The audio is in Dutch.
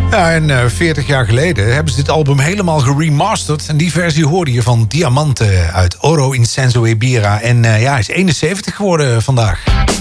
Ja, en 40 jaar geleden hebben ze dit album helemaal geremasterd. En die versie hoorde je van Diamante uit Oro Incenso Ibira. En hij is 71 geworden vandaag.